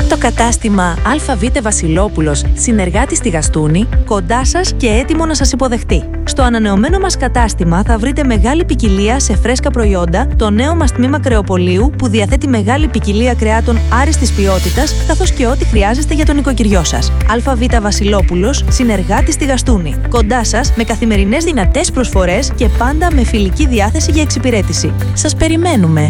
Το κατάστημα ΑΒ Βασιλόπουλος, συνεργάτη στη Γαστούνη, κοντά σας και έτοιμο να σας υποδεχτεί. Στο ανανεωμένο μας κατάστημα θα βρείτε μεγάλη ποικιλία σε φρέσκα προϊόντα, το νέο μας τμήμα κρεοπολίου που διαθέτει μεγάλη ποικιλία κρεάτων άριστης ποιότητας, καθώς και ό,τι χρειάζεστε για τον οικοκυριό σας. ΑΒ Βασιλόπουλος, συνεργάτη στη Γαστούνη, κοντά σας με καθημερινές δυνατές προσφορές και πάντα με φιλική διάθεση για εξυπηρέτηση. Σας περιμένουμε!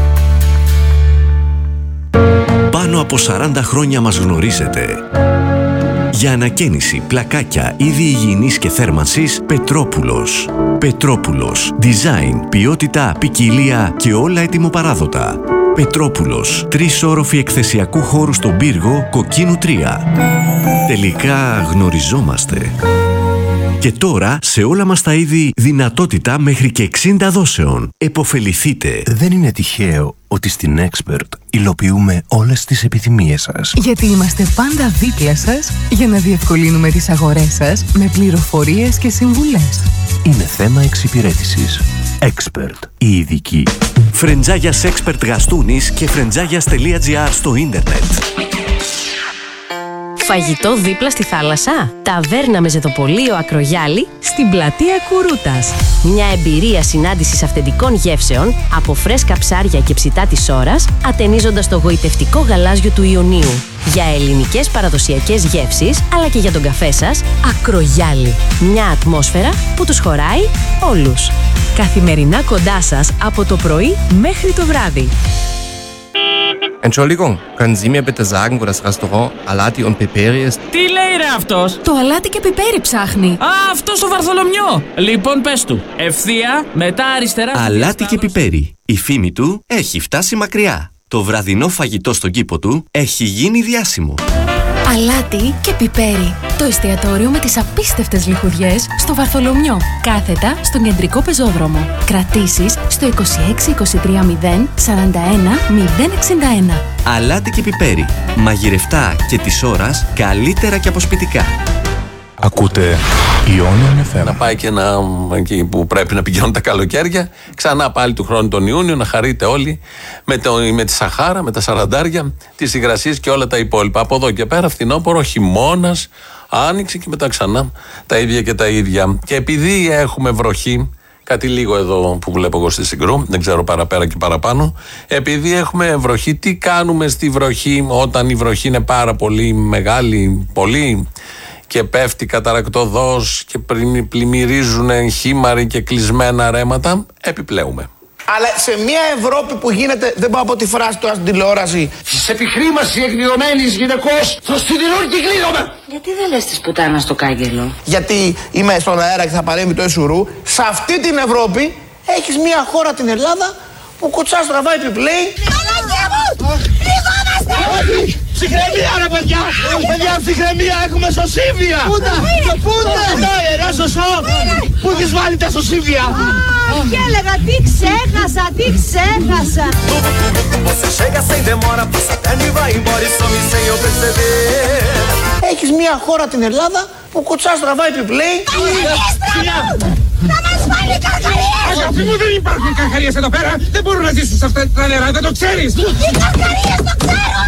Πάνω από 40 χρόνια μας γνωρίζετε. Για ανακαίνιση, πλακάκια, είδη υγιεινής και θέρμανσης, Πετρόπουλος. Πετρόπουλος. Design, ποιότητα, ποικιλία και όλα ετοιμοπαράδοτα. Πετρόπουλος. 3 όροφοι εκθεσιακού χώρου στον πύργο, Κοκκίνου 3. Τελικά γνωριζόμαστε. Και τώρα, σε όλα μας τα είδη, δυνατότητα μέχρι και 60 δόσεων. Εποφεληθείτε. Δεν είναι τυχαίο ότι στην Expert υλοποιούμε όλες τις επιθυμίες σας. Γιατί είμαστε πάντα δίπλα σας για να διευκολύνουμε τις αγορές σας με πληροφορίες και συμβουλές. Είναι θέμα εξυπηρέτησης. Expert, η ειδική. Φρεντζάγιας Expert Γαστούνης και φρεντζάγιας.gr στο ίντερνετ. Φαγητό δίπλα στη θάλασσα. Ταβέρνα με ζεδοπολείο Ακρογιάλη στην πλατεία Κουρούτας. Μια εμπειρία συνάντησης αυθεντικών γεύσεων από φρέσκα ψάρια και ψητά της Ώρας, ατενίζοντας το γοητευτικό γαλάζιο του Ιωνίου. Για ελληνικές παραδοσιακές γεύσεις, αλλά και για τον καφέ σας, Ακρογιάλη. Μια ατμόσφαιρα που τους χωράει όλους. Καθημερινά κοντά σας από το πρωί μέχρι το βράδυ. Entschuldigung, können Sie mir bitte sagen, wo das Restaurant Alati und Piperi ist? Τι λέει ρε αυτός? Το αλάτι και πιπέρι ψάχνει. Α, αυτό στο Βαρθολομιό. Λοιπόν, πες του. Ευθεία, μετά αριστερά. Αλάτι και πιπέρι. Η φήμη του έχει φτάσει μακριά. Το βραδινό φαγητό στον κήπο του έχει γίνει διάσημο. Αλάτι και πιπέρι. Το εστιατόριο με τις απίστευτες λιχουδιές στο Βαρθολομιό. Κάθετα στον κεντρικό πεζόδρομο. Κρατήσεις στο 26 23 0 41 061. Αλάτι και πιπέρι. Μαγειρευτά και της ώρας καλύτερα και αποσπιτικά. Ακούτε Ιόνιο FM. Να πάει και εκεί που πρέπει να πηγαίνουν τα καλοκαίρια. Ξανά πάλι του χρόνου τον Ιούνιο να χαρείτε όλοι με τη Σαχάρα, με τα σαραντάρια, τις υγρασίες και όλα τα υπόλοιπα. Από εδώ και πέρα φθινόπωρο, χειμώνας, άνοιξη και μετά ξανά τα ίδια και τα ίδια. Και επειδή έχουμε βροχή, κάτι λίγο εδώ που βλέπω εγώ στη Συγκρού, δεν ξέρω παραπέρα και παραπάνω, επειδή έχουμε βροχή, τι κάνουμε στη βροχή όταν η βροχή είναι πάρα πολύ μεγάλη, πολύ, και πέφτει καταρακτοδός και πλημμυρίζουν χήμαροι και κλεισμένα ρέματα, επιπλέουμε. Αλλά σε μια Ευρώπη που γίνεται, δεν πάω από τη φράση του στην τηλεόραση, σε επιχρήμαση εκδηλωμένης γυναικός, θα στηδηρώνει και κλείνομαι. Γιατί δεν λες της πουτάνας στο κάγκελο? Γιατί είμαι στον αέρα και θα παρέμβει το Εσουρού. Σε αυτή την Ευρώπη έχεις μια χώρα, την Ελλάδα, που κουτσάς τραβάει επιπλέει. Παναγία μου! Κρυβόμαστε! Ψυχραιμία ρε παιδιά! Παιδιά ψυχραιμία, έχουμε σωσίβια! Πούτα! Πούτα! Ναι, ρε σωσό! Πού έχεις βάλει τα σωσίβια? Και έλεγα τι ξέχασα, τι ξέχασα! Έχεις μια χώρα, την Ελλάδα, που κουτσάς τραβάει επιπλέει. Θα μας βάλει καρκαρίες! Αγάπη μου, δεν υπάρχουν καρκαρίες εδώ πέρα! Δεν μπορούν να ζήσουν σε αυτά τα νερά, δεν το ξέρεις! Οι καρκαρίες το ξέρουν!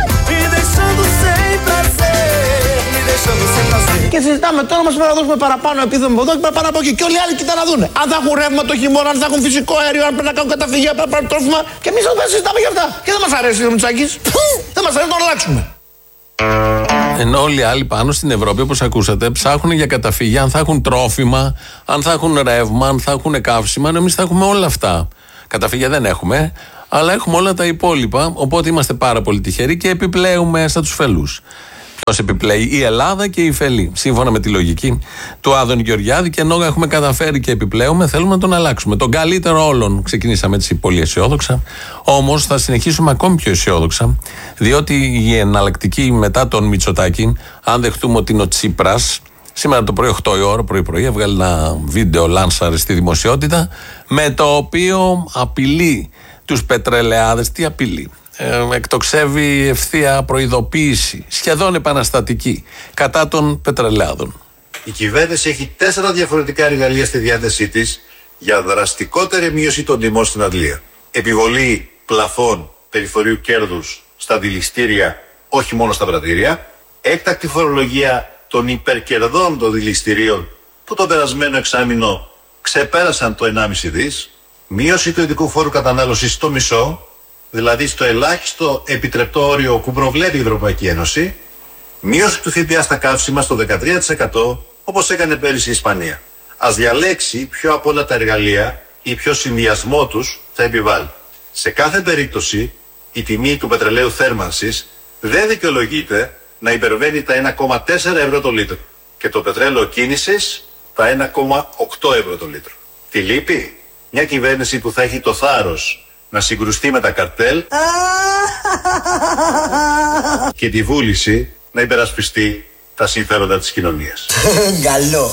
Και συζητάμε τώρα, μας πρέπει να δώσουμε παραπάνω επίδομα από εδώ και παραπάνω από εκεί. Και όλοι οι άλλοι κοιτάνε να δούνε. Αν θα έχουν ρεύμα το χειμώνα, αν θα έχουν φυσικό αέριο, αν πρέπει να κάνουν καταφυγία, πρέπει να πάρουν τρόφιμα. Και εμείς εδώ συζητάμε για αυτά. Και δεν μας αρέσει ο Μητσάκης. Δεν μας αρέσει να το αλλάξουμε. Ενώ όλοι οι άλλοι πάνω στην Ευρώπη, όπως ακούσατε, ψάχνουν για καταφύγια, αν θα έχουν τρόφιμα, αν θα έχουν ρεύμα, αν θα έχουν καύσιμα. Εμείς θα έχουμε όλα αυτά. Καταφύγια δεν έχουμε, αλλά έχουμε όλα τα υπόλοιπα. Οπότε είμαστε πάρα πολύ τυχεροί και επιπλέουμε σαν τους φελούς. Ποιος επιπλέει? Η Ελλάδα και η Φελή. Σύμφωνα με τη λογική του Άδωνη Γεωργιάδη, και ενώ έχουμε καταφέρει και επιπλέουμε, θέλουμε να τον αλλάξουμε. Τον καλύτερο όλων. Ξεκινήσαμε έτσι πολύ αισιόδοξα. Όμως θα συνεχίσουμε ακόμη πιο αισιόδοξα, διότι η εναλλακτική μετά τον Μητσοτάκη, αν δεχτούμε ότι είναι ο Τσίπρας, σήμερα το πρωί 8 η ώρα, πρωί-πρωί, έβγαλε ένα βίντεο λάνσαρε στη δημοσιότητα, με το οποίο απειλεί τους πετρελαιάδες. Τι απειλεί? Εκτοξεύει ευθεία προειδοποίηση, σχεδόν επαναστατική, κατά των πετρελαιάδων. Η κυβέρνηση έχει 4 διαφορετικά εργαλεία στη διάθεσή της για δραστικότερη μείωση των τιμών στην αντλία. Επιβολή πλαφών περιφορίου κέρδους στα δηληστήρια όχι μόνο στα πρατήρια. Έκτακτη φορολογία των υπερκερδών των δηληστηρίων που το περασμένο εξάμηνο ξεπέρασαν το 1,5 δις. Μείωση του ειδικού φόρου κατανάλωσης στο μισό, δηλαδή στο ελάχιστο επιτρεπτό όριο που προβλέπει η Ευρωπαϊκή Ένωση. Μείωση του ΦΠΑ στα καύσιμα στο 13%, όπως έκανε πέρυσι η Ισπανία. Ας διαλέξει ποιο από όλα τα εργαλεία ή ποιο συνδυασμό τους θα επιβάλλει. Σε κάθε περίπτωση, η τιμή του πετρελαίου θέρμανσης δεν δικαιολογείται να υπερβαίνει τα 1,4 ευρώ το λίτρο και το πετρέλαιο κίνησης τα 1,8 ευρώ το λίτρο. Τι λείπει? Μια κυβέρνηση που θα έχει το θάρρος να συγκρουστεί με τα καρτέλ και τη βούληση να υπερασπιστεί τα συμφέροντα της κοινωνίας. Καλό.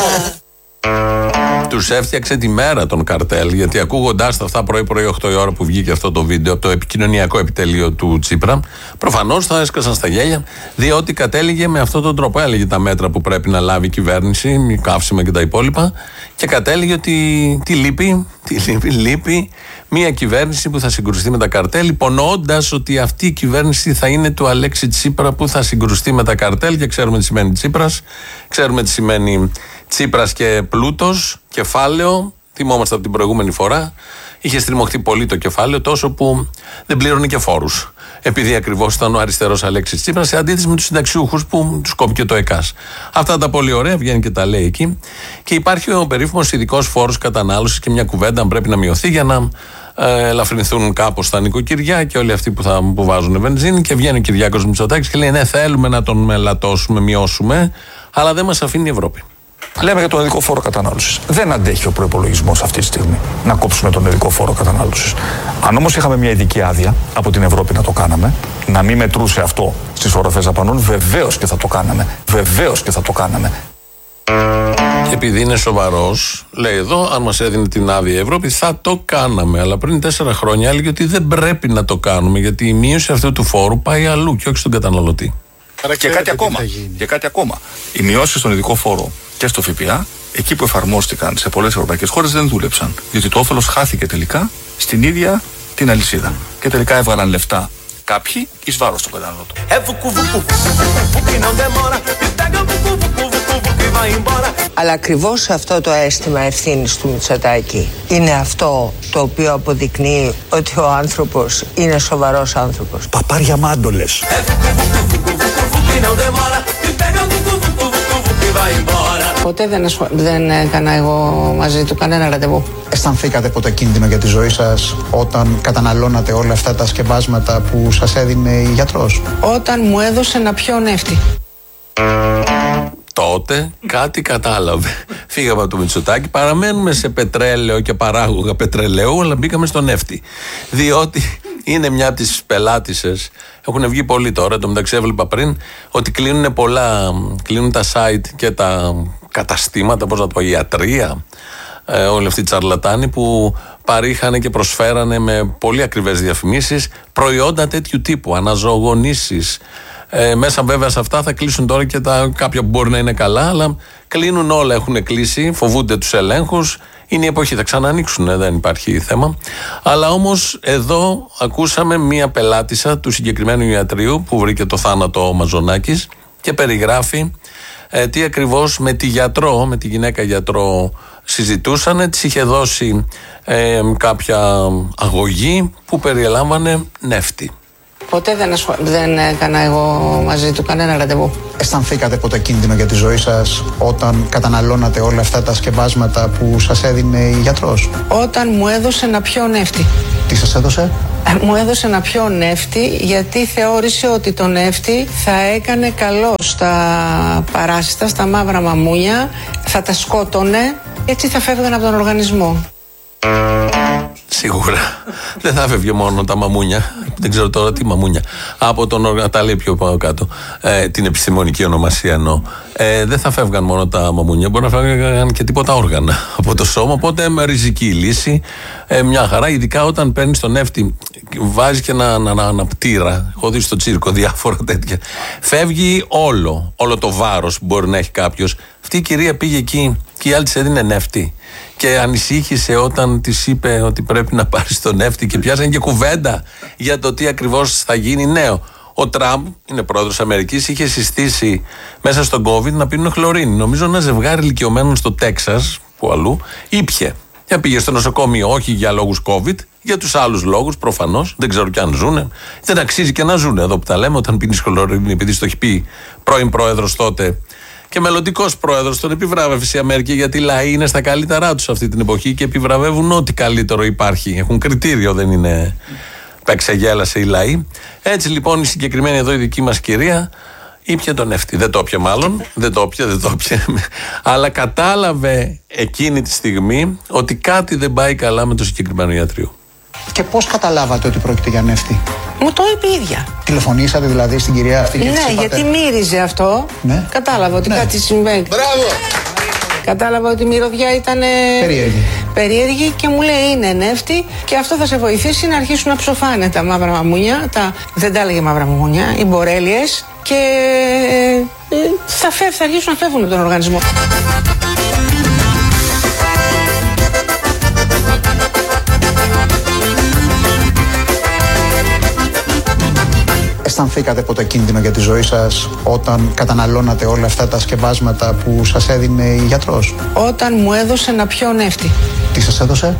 Τους έφτιαξε τη μέρα τον καρτέλ, γιατί ακούγοντάς τα αυτά πρωί-πρωί 8 η ώρα που βγήκε αυτό το βίντεο από το επικοινωνιακό επιτελείο του Τσίπρα, προφανώς θα έσκασαν στα γέλια, διότι κατέληγε με αυτόν τον τρόπο. Έλεγε τα μέτρα που πρέπει να λάβει η κυβέρνηση, καύσιμα και τα υπόλοιπα, και κατέληγε ότι λείπει μια κυβέρνηση που θα συγκρουστεί με τα καρτέλ, υπονοώντας ότι αυτή η κυβέρνηση θα είναι του Αλέξη Τσίπρα που θα συγκρουστεί με τα καρτέλ. Και ξέρουμε τι σημαίνει Τσίπρας, ξέρουμε τι σημαίνει Τσίπρας και πλούτος, κεφάλαιο. Θυμόμαστε από την προηγούμενη φορά. Είχε στριμωχτεί πολύ το κεφάλαιο, τόσο που δεν πλήρωνε και φόρους. Επειδή ακριβώς ήταν ο αριστερός Αλέξης Τσίπρας, σε αντίθεση με τους συνταξιούχους που τους κόπηκε το ΕΚΑΣ. Αυτά τα πολύ ωραία, βγαίνει και τα λέει εκεί. Και υπάρχει ο περίφημος ειδικός φόρος κατανάλωσης και μια κουβέντα αν πρέπει να μειωθεί για να ελαφρυνθούν κάπως τα νοικοκυριά και όλοι αυτοί που βάζουν βενζίνη. Και βγαίνει ο Κυριάκος Μητσοτάκης και λέει: ναι, θέλουμε να τον μελατώσουμε, μειώσουμε, αλλά δεν μας αφήνει η Ευρώπη. Λέμε για τον ειδικό φόρο κατανάλωσης. Δεν αντέχει ο προϋπολογισμός αυτή τη στιγμή να κόψουμε τον ειδικό φόρο κατανάλωσης. Αν όμως είχαμε μια ειδική άδεια από την Ευρώπη να το κάναμε, να μην μετρούσε αυτό στις οροφές δαπανών, βεβαίως και θα το κάναμε. Βεβαίως και θα το κάναμε. Και επειδή είναι σοβαρός, λέει εδώ, αν μας έδινε την άδεια η Ευρώπη, θα το κάναμε. Αλλά πριν 4 χρόνια έλεγε ότι δεν πρέπει να το κάνουμε, γιατί η μείωση αυτού του φόρου πάει αλλού και όχι στον καταναλωτή. Και κάτι ακόμα. Οι μειώσεις στον ειδικό φόρο και στο ΦΠΑ, εκεί που εφαρμόστηκαν σε πολλές ευρωπαϊκές χώρες, δεν δούλεψαν. Διότι το όφελος χάθηκε τελικά στην ίδια την αλυσίδα. Και τελικά έβγαλαν λεφτά κάποιοι εις βάρος του καταναλωτού. Αλλά ακριβώς αυτό το αίσθημα ευθύνης του Μητσοτάκη είναι αυτό το οποίο αποδεικνύει ότι ο άνθρωπος είναι σοβαρός άνθρωπος. Παπάρια μάντολες. Ποτέ δεν έκανα εγώ μαζί του κανένα ραντεβού. Αισθανθήκατε ποτέ κίνδυνο για τη ζωή σας όταν καταναλώνατε όλα αυτά τα σκευάσματα που σας έδινε η γιατρός? Όταν μου έδωσε να πιω νεύτη. Τότε κάτι κατάλαβε. Φύγαμε από το Μητσοτάκη, παραμένουμε σε πετρέλαιο και παράγωγα πετρελαίου, αλλά μπήκαμε στο νεύτη. Διότι είναι μια από τις πελάτησες. Έχουν βγει πολλοί τώρα. Το μεταξύ έβλεπα πριν ότι κλείνουν τα site και τα καταστήματα, πώς να το πω, ιατρία. Όλοι αυτοί οι τσαρλατάνοι που παρήχανε και προσφέρανε με πολύ ακριβές διαφημίσεις προϊόντα τέτοιου τύπου, αναζωογονήσεις. Μέσα βέβαια σε αυτά θα κλείσουν τώρα και κάποια που μπορεί να είναι καλά, αλλά κλείνουν όλα, έχουν κλείσει, φοβούνται τους ελέγχους. Είναι η εποχή, θα ξανανοίξουν, δεν υπάρχει θέμα. Αλλά όμως εδώ ακούσαμε μία πελάτησα του συγκεκριμένου ιατρείου που βρήκε το θάνατο ο Μαζονάκης και περιγράφει τι ακριβώς με τη γυναίκα γιατρό συζητούσανε. Της είχε δώσει κάποια αγωγή που περιελάμβανε νεύτη. Ποτέ δεν έκανα εγώ μαζί του κανένα ραντεβού. Αισθανθήκατε ποτέ κίνδυνο για τη ζωή σας όταν καταναλώνατε όλα αυτά τα σκευάσματα που σας έδινε η γιατρός? Όταν μου έδωσε να πιω νεύτη. Τι σας έδωσε? Μου έδωσε να πιω νεύτη γιατί θεώρησε ότι το νεύτη θα έκανε καλό στα παράσιτα, στα μαύρα μαμούνια, θα τα σκότωνε, έτσι θα φεύγαν από τον οργανισμό. Σίγουρα δεν θα φεύγει μόνο τα μαμούνια. Δεν ξέρω τώρα τι μαμούνια. Από τον όργανο, τα λέει πιο πάνω κάτω. Την επιστημονική ονομασία εννοώ. Δεν θα φεύγαν μόνο τα μαμούνια, μπορεί να φεύγαν και τίποτα όργανα από το σώμα. Οπότε με ριζική λύση, μια χαρά. Ειδικά όταν παίρνει τον νεύτη, βάζει και ένα πτήρα. Έχω δει στο τσίρκο διάφορα τέτοια. Φεύγει όλο το βάρος που μπορεί να έχει κάποιος. Αυτή η κυρία πήγε εκεί και η άλλη της έδινε νεύτη. Και ανησύχησε όταν της είπε ότι πρέπει να πάρει τον νεύτη και πιάσανε και κουβέντα για το τι ακριβώς θα γίνει. Ναι, Ο Τραμπ, είναι πρόεδρος Αμερικής, είχε συστήσει μέσα στον COVID να πίνουν χλωρίνη. Νομίζω ένα ζευγάρι ηλικιωμένων στο Τέξας, που αλλού, ήπιε. Και πήγε στο νοσοκομείο, όχι για λόγους COVID, για τους άλλους λόγους προφανώς. Δεν ξέρω κι αν ζουνε. Δεν αξίζει και να ζουνε εδώ που τα λέμε, όταν πίνεις χλωρίνη, επειδή στο έχει πει πρώην πρόεδρος τότε. Και μελλοντικός πρόεδρος, τον επιβράβευσε η Αμερική, γιατί οι λαοί είναι στα καλύτερά τους αυτή την εποχή και επιβραβεύουν ό,τι καλύτερο υπάρχει. Έχουν κριτήριο, δεν είναι παίξε-γέλασε οι λαοί. Έτσι λοιπόν η συγκεκριμένη εδώ η δική μας κυρία ήπια τον νεύτη. Δεν το έπιε μάλλον, δεν το έπιε. Αλλά κατάλαβε εκείνη τη στιγμή ότι κάτι δεν πάει καλά με το συγκεκριμένο ιατρείο. Και πώς καταλάβατε ότι πρόκειται για νεύτη? Μου το είπε η ίδια. Τηλεφωνήσατε δηλαδή στην κυρία αυτή και της είπατε? Γιατί μύριζε αυτό. Ναι. Κατάλαβα ότι κάτι συμβαίνει. Μπράβο! Κατάλαβα ότι η μυρωδιά ήταν περίεργη και μου λέει είναι νεύτη και αυτό θα σε βοηθήσει να αρχίσουν να ψοφάνε τα μαύρα μαμούνια, δεν τα έλεγε μαύρα μαμούνια, οι μπορέλιες και θα αρχίσουν να φεύγουν από τον οργανισμό. Αισθανθήκατε ποτέ κίνδυνο για τη ζωή σας όταν καταναλώνατε όλα αυτά τα σκευάσματα που σας έδινε η γιατρός? Όταν μου έδωσε να πιω νεύτη. Τι σας έδωσε?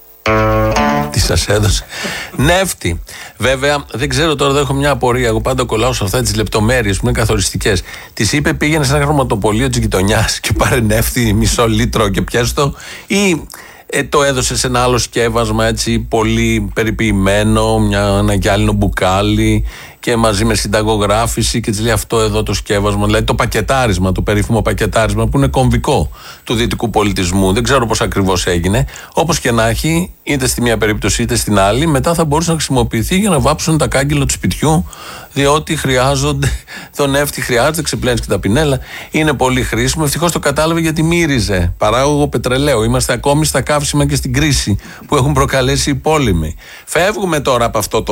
Τι σας έδωσε? Νεύτη. Βέβαια, δεν ξέρω τώρα, δεν έχω μια απορία. Εγώ πάντα κολλάω σε αυτά τις λεπτομέρειες που είναι καθοριστικές. Της είπε πήγαινε σε ένα χρωματοπωλείο της γειτονιάς και πάρε νεύτη μισό λίτρο και πιέστο, ή το έδωσε σε ένα άλλο σκεύασμα έτσι πολύ περιποιημένο, ένα γυάλινο μπουκάλι και μαζί με συνταγογράφηση και της λέει αυτό εδώ το σκεύασμα, δηλαδή το πακετάρισμα, το περίφημο πακετάρισμα που είναι κομβικό του δυτικού πολιτισμού. Δεν ξέρω πώς ακριβώς έγινε. Όπως και να έχει, είτε στη μία περίπτωση είτε στην άλλη, μετά θα μπορούσε να χρησιμοποιηθεί για να βάψουν τα κάγκελα του σπιτιού, διότι χρειάζονται, τον νεύτη χρειάζεται, ξεπλένεις και τα πινέλα. Είναι πολύ χρήσιμο. Ευτυχώς το κατάλαβε γιατί μύριζε. Παράγωγο πετρελαίου. Είμαστε ακόμη στα καύσιμα και στην κρίση που έχουν προκαλέσει οι πόλεμοι. Φεύγουμε τώρα από αυτό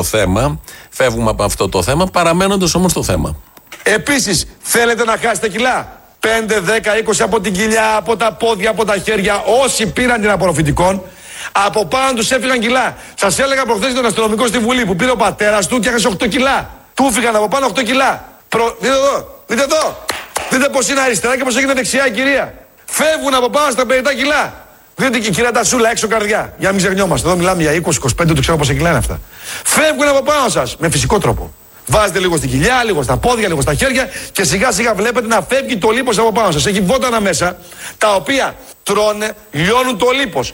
το θέμα. Παραμένοντας όμως το θέμα. Επίσης, θέλετε να χάσετε κιλά? 5, 10, 20 από την κοιλιά, από τα πόδια, από τα χέρια. Όσοι πήραν την απορροφητικών, από πάνω τους έφυγαν κιλά. Σας έλεγα προχθές τον αστυνομικό στη Βουλή που πήρε ο πατέρας του και έχασε 8 κιλά. Του έφυγαν από πάνω 8 κιλά. Δείτε εδώ, δείτε εδώ. Δείτε πώς είναι αριστερά και πώς έγινε δεξιά η κυρία. Φεύγουν από πάνω στα 50 κιλά. Δείτε και η κυρία Τασούλα έξω καρδιά. Για να μην ξεχνιόμαστε. Εδώ μιλάμε για 20-25, το ξέρω πόσα κιλά είναι αυτά. Φεύγουν από πάνω σας με φυσικό τρόπο. Βάζετε λίγο στην κοιλιά, λίγο στα πόδια, λίγο στα χέρια και σιγά σιγά βλέπετε να φεύγει το λίπος από πάνω σας. Έχει βότανα μέσα τα οποία τρώνε, λιώνουν το λίπος.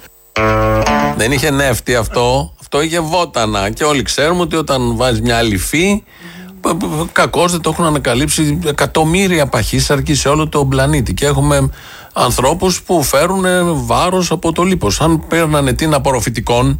Δεν είχε νεύτη αυτό είχε βότανα. Και όλοι ξέρουμε ότι όταν βάζει μια αληφή, κακώς δεν το έχουν ανακαλύψει εκατομμύρια παχύσαρκοι σε όλο τον πλανήτη. Και έχουμε ανθρώπους που φέρουν βάρος από το λίπος. Αν παίρνανε την απορροφητικών,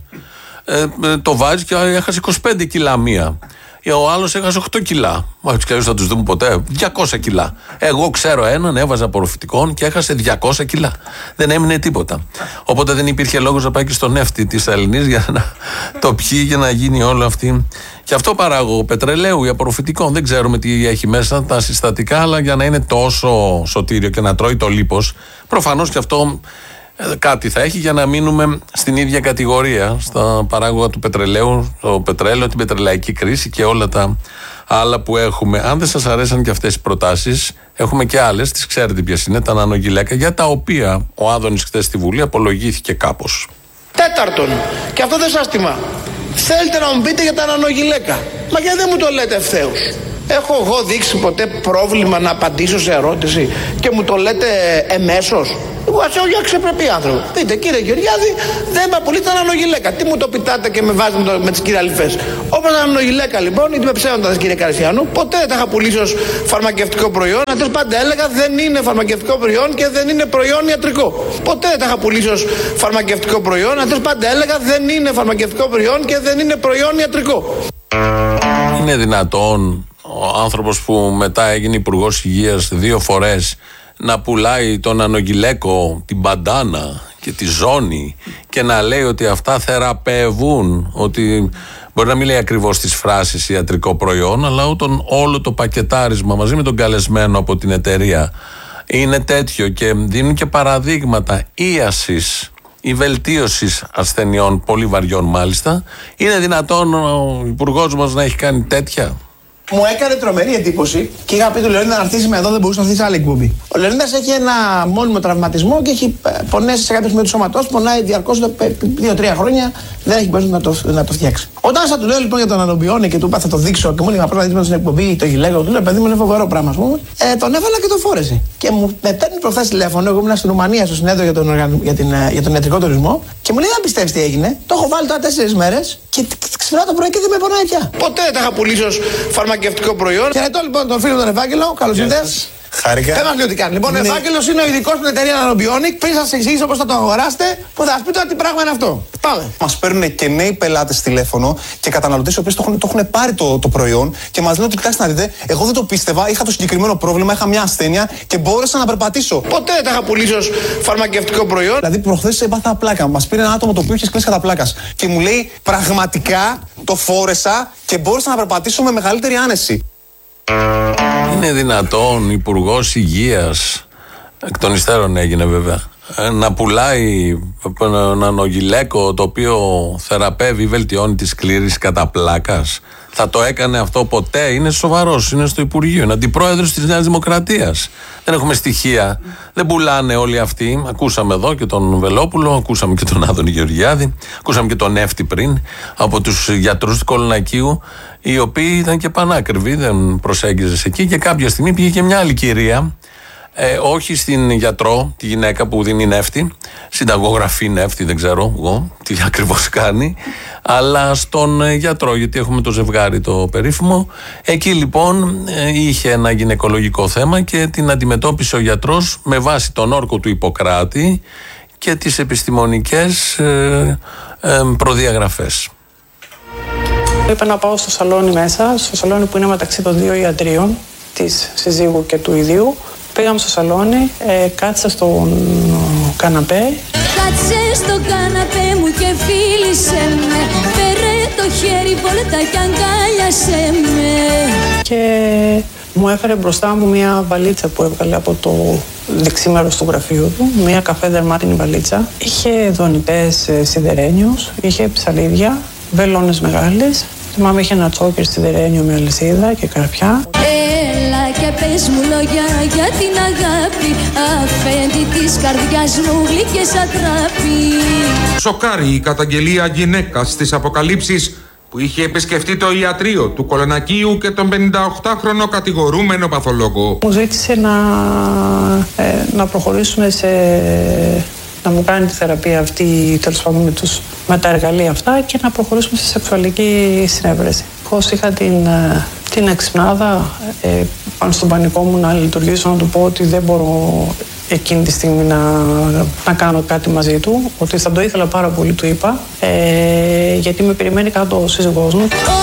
το βάζει και έχασε 25 κιλά μία. Ο άλλος έχασε 8 κιλά. Έτσι θα τους δούμε ποτέ. 200 κιλά. Εγώ ξέρω έναν, έβαζε απορροφητικών και έχασε 200 κιλά. Δεν έμεινε τίποτα. Οπότε δεν υπήρχε λόγος να πάει και στο νεύτη της Ελληνής για να το πιει και να γίνει όλο αυτή. Και αυτό παράγω πετρελαίου ή απορροφητικών. Δεν ξέρουμε τι έχει μέσα τα συστατικά, αλλά για να είναι τόσο σωτήριο και να τρώει το λίπος, προφανώς και αυτό κάτι θα έχει για να μείνουμε στην ίδια κατηγορία στα παράγωγα του πετρελαίου, το πετρέλαιο, την πετρελαϊκή κρίση και όλα τα άλλα που έχουμε. Αν δεν σας αρέσαν και αυτές οι προτάσεις, έχουμε και άλλες, τις ξέρετε ποιες είναι, τα νανογυλαίκα, για τα οποία ο Άδωνης χθες στη Βουλή απολογήθηκε κάπως. Τέταρτον, και αυτό δεν σας τιμά, θέλετε να μου πείτε για τα νανογυλαίκα, μα γιατί δεν μου το λέτε ευθέως? Έχω εγώ δείξει ποτέ πρόβλημα να απαντήσω σε ερώτηση και μου το λέτε εμέσως? Εγώ ας έχω για αξιοπρεπή άνθρωπο. Πείτε κύριε Γεωργιάδη, δεν με απολύτω νανογυλαίκα. Τι μου το πιτάτε και με βάζετε με τις κυριαλιφές? Όπως νανογυλαίκα λοιπόν, είτε με ψέματα κύριε Καρισιάνου, ποτέ δεν τα είχα πουλήσει ως φαρμακευτικό προϊόν. Αυτές πάντα έλεγα δεν είναι φαρμακευτικό προϊόν και δεν είναι προϊόν ιατρικό. Ποτέ δεν τα είχα πουλήσει ως φαρμακευτικό προϊόν. Αυτές πάντα έλεγα δεν είναι φαρμακευτικό προϊόν και δεν είναι προϊόν ιατρικό. Είναι δυνατόν ο άνθρωπος που μετά έγινε υπουργός υγείας 2 φορές να πουλάει τον ανογυλαίκο, την μπαντάνα και τη ζώνη και να λέει ότι αυτά θεραπεύουν, ότι μπορεί να μην λέει ακριβώς τις φράσεις ιατρικό προϊόν, αλλά όλο το πακετάρισμα μαζί με τον καλεσμένο από την εταιρεία είναι τέτοιο και δίνουν και παραδείγματα ίασης ή βελτίωσης ασθενειών, πολύ βαριών μάλιστα. Είναι δυνατόν ο υπουργός μας να έχει κάνει τέτοια? Μου έκανε τρομερή εντύπωση και είχα πει του Λεωνίδα να έρθει με εδώ, δεν μπορούσε να έρθει σε άλλη εκπομπή. Ο Λεωνίδας έχει ένα μόνιμο τραυματισμό και έχει πονέσει σε κάποιο σημείο του σώματός, πονάει διαρκώς 2-3 χρόνια, δεν έχει μπορέσει να το φτιάξει. Όταν σα του λέω λοιπόν για τον Ανομβιώνη και του είπα θα το δείξω και μου έλεγα πρώτα να δείξουμε στην εκπομπή, το γυλαίκο του, λέω παιδί μου είναι φοβερό πράγμα, α πούμε. Τον έβαλα και το φόρεσε. Και μου παίρνει προχθές τηλέφωνο, εγώ ήμουν στην Ρουμανία στο συνέδριο για τον ιατρικό τουρισμό και μου λέει δεν πιστεύει τι έγινε. Το έχω βάλει τώρα 4 μέρες και ξυπνάω το πρωί και δεν με πονάει πια. Ποτέ δεν τα είχα πουλήσει ως φαρμακευτικό προϊόν. Χαιρετώ λοιπόν τον φίλο τον Ευάγγελο, καλώς ήρθες. Χάρηκα. Δεν μας λέει τι κάνει. Λοιπόν, ο Ευάγγελος είναι ο ειδικός στην εταιρεία Nanobionic. Πριν σας εξηγήσω πώς θα το αγοράσετε, που θα σας πει τώρα τι πράγμα είναι αυτό. Πάμε. Μας παίρνουν και νέοι πελάτες τηλέφωνο και καταναλωτές οι οποίοι το έχουν πάρει το προϊόν και μας λένε ότι κοιτάξτε να δείτε, εγώ δεν το πίστευα, είχα το συγκεκριμένο πρόβλημα, είχα μια ασθένεια και μπόρεσα να περπατήσω. Ποτέ δεν τα είχα πουλήσει ως φαρμακευτικό προϊόν. Δηλαδή, προχθές έπαθα πλάκα. Μας πήρε ένα άτομο το οποίο είχε κλείσει κατά πλάκας και μου λέει πραγματικά το φόρεσα και μπόρεσα να περπατήσω με μεγαλύτερη άνεση. Είναι δυνατόν Υπουργός Υγείας, εκ των υστέρων έγινε βέβαια, να πουλάει νανογυλαίκο το οποίο θεραπεύει, βελτιώνει τη σκλήρηση κατά πλάκας? Θα το έκανε αυτό ποτέ? Είναι σοβαρός, είναι στο Υπουργείο, είναι αντιπρόεδρος της Νέας Δημοκρατίας. Δεν έχουμε στοιχεία, δεν πουλάνε όλοι αυτοί. Ακούσαμε εδώ και τον Βελόπουλο, ακούσαμε και τον Άδωνη Γεωργιάδη, ακούσαμε και τον Εύτη πριν από τους γιατρούς του Κολονακίου, οι οποίοι ήταν και πανάκριβοι, δεν προσέγγιζες εκεί και κάποια στιγμή πήγε και μια άλλη κυρία. Όχι στην γιατρό, τη γυναίκα που δίνει νεύτη, συνταγογραφή νεύτη, δεν ξέρω εγώ τι ακριβώς κάνει, αλλά στον γιατρό, γιατί έχουμε το ζευγάρι το περίφημο. Εκεί λοιπόν είχε ένα γυναικολογικό θέμα και την αντιμετώπισε ο γιατρός με βάση τον όρκο του Ιπποκράτη και τις επιστημονικές προδιαγραφές. Είπα να πάω στο σαλόνι μέσα, στο σαλόνι που είναι μεταξύ των δύο ιατρίων, της συζύγου και του ιδίου. Πήγαμε στο σαλόνι, κάτσα στον καναπέ. Κάτσε στο καναπέ μου και φίλησε με, φέρε το χέρι βόλτα και αγκάλιασε με. Και μου έφερε μπροστά μου μια βαλίτσα που έβγαλε από το δεξί μέρος του γραφείου του, μια καφέ δερμάτινη βαλίτσα. Είχε δονητές σιδερένιους, είχε ψαλίδια, βελόνες μεγάλες. Θυμάμαι είχε ένα τσόκερ σιδερένιο με αλυσίδα και καρπιά. Και πες μου λόγια για την αγάπη, αφέντη της καρδιάς μου γλυκές ατράπη. Σοκάρει η καταγγελία γυναίκας στις αποκαλύψεις που είχε επισκεφτεί το ιατρείο του Κολονακίου και τον 58χρονο κατηγορούμενο παθολόγο. Μου ζήτησε να προχωρήσουμε να μου κάνει τη θεραπεία αυτή, τέλος πάντων με τα εργαλεία αυτά και να προχωρήσουμε σε σεξουαλική συνέβρεση. Πώς είχα την εξυπνάδα πάνω στον πανικό μου να λειτουργήσω, να του πω ότι δεν μπορώ εκείνη τη στιγμή να κάνω κάτι μαζί του, ότι θα το ήθελα πάρα πολύ, του είπα, γιατί με περιμένει κάτω ο σύζυγός μου.